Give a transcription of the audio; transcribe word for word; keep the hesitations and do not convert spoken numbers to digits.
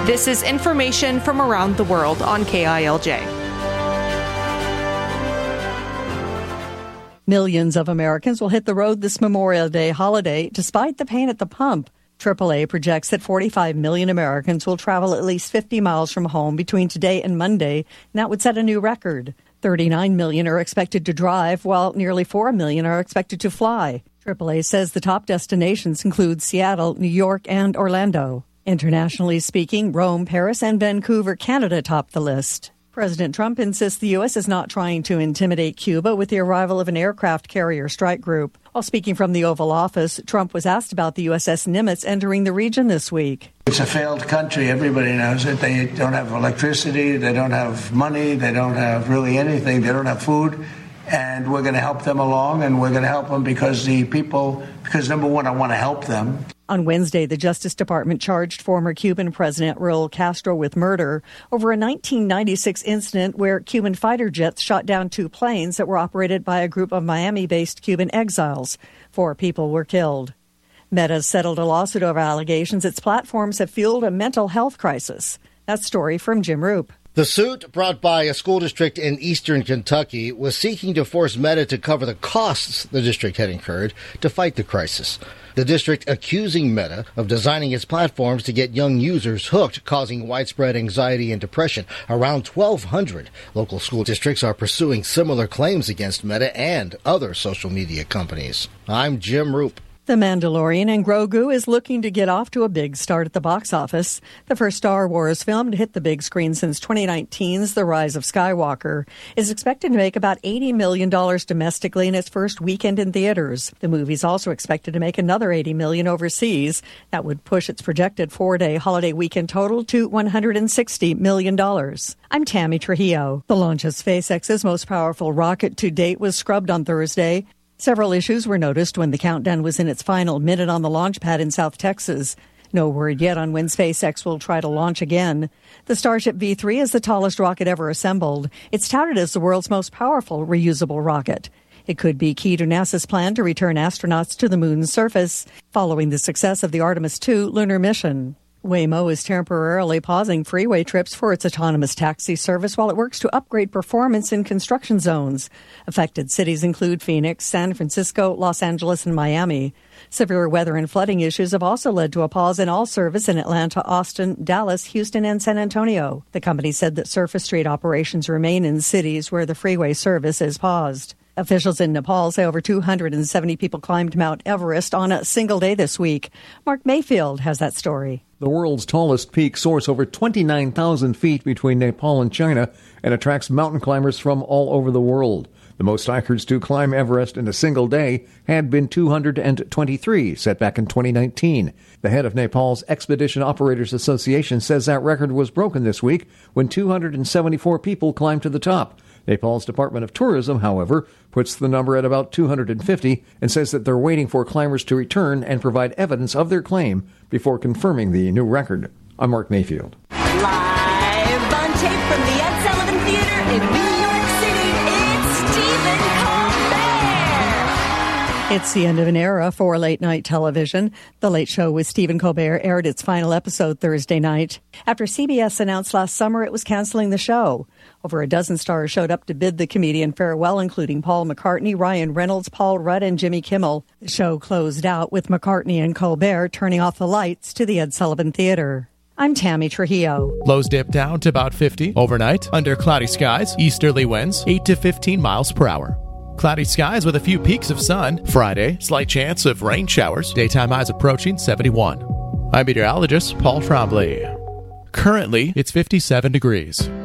This is information from around the world on K I L J. Millions of Americans will hit the road this Memorial Day holiday despite the pain at the pump. triple A projects that forty-five million Americans will travel at least fifty miles from home between today and Monday, and that would set a new record. thirty-nine million are expected to drive, while nearly four million are expected to fly. triple A says the top destinations include Seattle, New York, and Orlando. Internationally speaking, Rome, Paris, and Vancouver, Canada top the list. President Trump insists the U S is not trying to intimidate Cuba with the arrival of an aircraft carrier strike group. While speaking from the Oval Office, Trump was asked about the U S S Nimitz entering the region this week. It's a failed country. Everybody knows it. They don't have electricity. They don't have money. They don't have really anything. They don't have food. And we're going to help them along, and we're going to help them because the people, because number one, I want to help them. On Wednesday, the Justice Department charged former Cuban President Raul Castro with murder over a nineteen ninety-six incident where Cuban fighter jets shot down two planes that were operated by a group of Miami-based Cuban exiles. Four people were killed. Meta settled a lawsuit over allegations its platforms have fueled a mental health crisis. That story from Jim Roop. The suit, brought by a school district in eastern Kentucky, was seeking to force Meta to cover the costs the district had incurred to fight the crisis. The district accusing Meta of designing its platforms to get young users hooked, causing widespread anxiety and depression. Around twelve hundred local school districts are pursuing similar claims against Meta and other social media companies. I'm Jim Roop. The Mandalorian and Grogu is looking to get off to a big start at the box office. The first Star Wars film to hit the big screen since twenty nineteen's The Rise of Skywalker is expected to make about eighty million dollars domestically in its first weekend in theaters. The movie's also expected to make another eighty million dollars overseas. That would push its projected four-day holiday weekend total to one hundred sixty million dollars. I'm Tammy Trujillo. The launch of SpaceX's most powerful rocket to date was scrubbed on Thursday. Several issues were noticed when the countdown was in its final minute on the launch pad in South Texas. No word yet on when SpaceX will try to launch again. The Starship V three is the tallest rocket ever assembled. It's touted as the world's most powerful reusable rocket. It could be key to NASA's plan to return astronauts to the moon's surface, following the success of the Artemis two lunar mission. Waymo is temporarily pausing freeway trips for its autonomous taxi service while it works to upgrade performance in construction zones. Affected cities include Phoenix, San Francisco, Los Angeles, and Miami. Severe weather and flooding issues have also led to a pause in all service in Atlanta, Austin, Dallas, Houston, and San Antonio. The company said that surface street operations remain in cities where the freeway service is paused. Officials in Nepal say over two hundred seventy people climbed Mount Everest on a single day this week. Mark Mayfield has that story. The world's tallest peak soars over twenty-nine thousand feet between Nepal and China and attracts mountain climbers from all over the world. The most hikers to climb Everest in a single day had been two hundred twenty-three, set back in twenty nineteen. The head of Nepal's Expedition Operators Association says that record was broken this week when two hundred seventy-four people climbed to the top. Nepal's Department of Tourism, however, puts the number at about two hundred fifty and says that they're waiting for climbers to return and provide evidence of their claim before confirming the new record. I'm Mark Mayfield. Live on tape from the Ed Sullivan Theater in New York City, it's Stephen Colbert. It's the end of an era for late-night television. The Late Show with Stephen Colbert aired its final episode Thursday night, after C B S announced last summer it was canceling the show. Over a dozen stars showed up to bid the comedian farewell, including Paul McCartney, Ryan Reynolds, Paul Rudd, and Jimmy Kimmel. The show closed out with McCartney and Colbert turning off the lights to the Ed Sullivan Theater. I'm Tammy Trujillo. Lows dip down to about fifty overnight. Under cloudy skies, easterly winds eight to fifteen miles per hour. Cloudy skies with a few peaks of sun. Friday, slight chance of rain showers. Daytime highs approaching seventy-one. I'm meteorologist Paul Trombley. Currently, it's fifty-seven degrees.